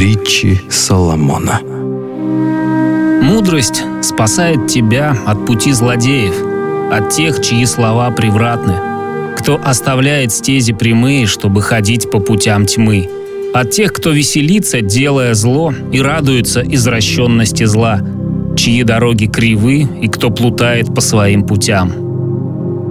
Притчи Соломона. Мудрость спасает тебя от пути злодеев, от тех, чьи слова превратны, кто оставляет стези прямые, чтобы ходить по путям тьмы, от тех, кто веселится, делая зло, и радуется извращенности зла, чьи дороги кривы и кто плутает по своим путям.